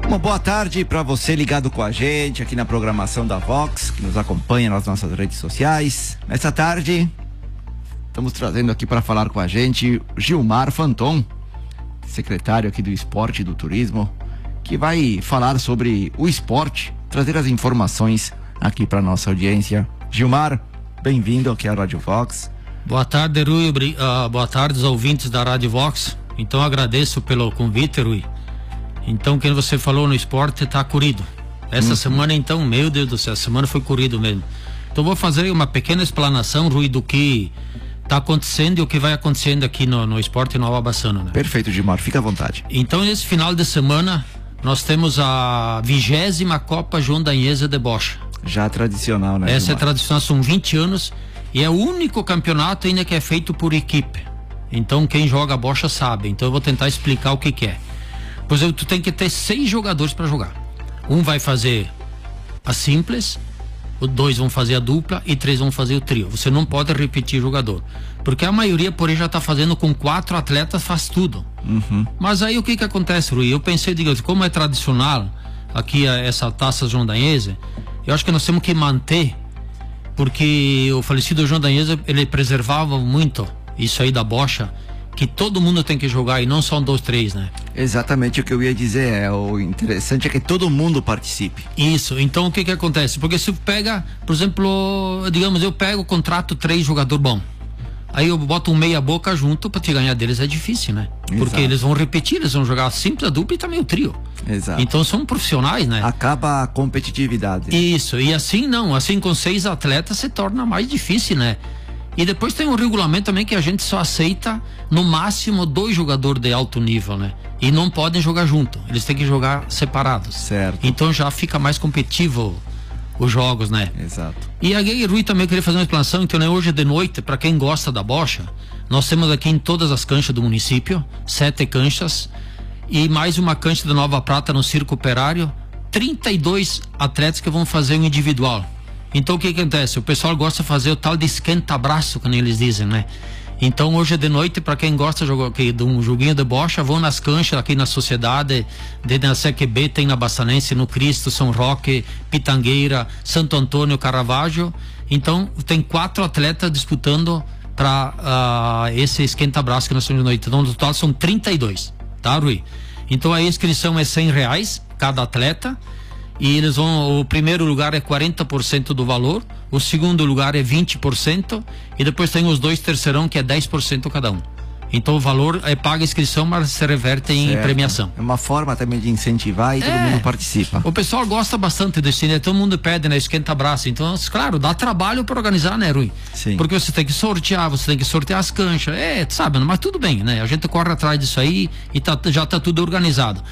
Uma boa tarde para você ligado com a gente aqui na programação da Vox, que nos acompanha nas nossas redes sociais. Nessa tarde, estamos trazendo aqui para falar com a gente Gilmar Fanton, secretário aqui do Esporte e do Turismo, que vai falar sobre o esporte, trazer as informações aqui para nossa audiência. Gilmar, bem-vindo aqui à Rádio Vox. Boa tarde, Rui. Boa tarde aos ouvintes da Rádio Vox. Então agradeço pelo convite, Rui. Então, quem você falou no esporte tá corrido. Essa semana, então, meu Deus do céu, a semana foi corrido mesmo. Então vou fazer uma pequena explanação, Rui, do que tá acontecendo e o que vai acontecendo aqui no esporte Nova Bassano, né? Perfeito, Gilmar, fica à vontade. Então, nesse final de semana, nós temos a 20ª Copa João D'Anhesa de Bocha. Já tradicional, né? Essa Gilmar? é tradicional, são 20 anos e é o único campeonato ainda que é feito por equipe. Então, quem joga a bocha sabe. Então, eu vou tentar explicar o que é. Pois tu tem que ter 6 jogadores para jogar. Um vai fazer a simples, 2 vão fazer a dupla e 3 vão fazer o trio. Você não pode repetir jogador, porque a maioria por aí já tá fazendo com 4 atletas, faz tudo. Mas aí o que acontece, Rui? Eu pensei, como é tradicional aqui essa taça João D'Anhesa, eu acho que nós temos que manter, porque o falecido João D'Anhesa, ele preservava muito isso aí da bocha, que todo mundo tem que jogar e não só 2, 3, né? Exatamente o que eu ia dizer, o interessante é que todo mundo participe. Isso, então o que acontece? Porque se pega, por exemplo, digamos, eu pego, contrato 3 jogadores bons, aí eu boto um meia boca junto, pra te ganhar deles é difícil, né? Exato. Porque eles vão repetir, eles vão jogar a simples, a dupla e também o trio. Exato. Então são profissionais, né? Acaba a competitividade. Isso, e assim não, assim com 6 atletas se torna mais difícil, né? E depois tem um regulamento também que a gente só aceita no máximo 2 jogadores de alto nível, né? E não podem jogar junto, eles têm que jogar separados. Certo. Então já fica mais competitivo os jogos, né? Exato. E aí, Rui, também queria fazer uma explanação. Então, né, hoje de noite, para quem gosta da bocha, nós temos aqui em todas as canchas do município 7 canchas e mais uma cancha da Nova Prata no Circo Operário, 32 atletas que vão fazer um individual. Então o que acontece? O pessoal gosta de fazer o tal de esquenta-braço, como eles dizem, né? Então hoje de noite, para quem gosta de um joguinho de bocha, vão nas canchas aqui na Sociedade, na CQB, tem na Bassanense, no Cristo, São Roque, Pitangueira, Santo Antônio, Caravaggio. Então tem 4 atletas disputando para esse esquenta-braço que nós temos de noite. Então no total são 32, tá, Rui? Então a inscrição é R$100 cada atleta. E eles vão, o primeiro lugar é 40% do valor, o segundo lugar é 20% e depois tem os 2 terceirão que é 10% cada um. Então o valor é paga a inscrição, mas se reverte em premiação. É uma forma também de incentivar e todo mundo participa. O pessoal gosta bastante desse, né? Todo mundo pede, né? Esquenta-braço. Então, claro, dá trabalho para organizar, né, Rui? Sim. Porque você tem que sortear, as canchas, sabe? Mas tudo bem, né? A gente corre atrás disso aí e já tá tudo organizado.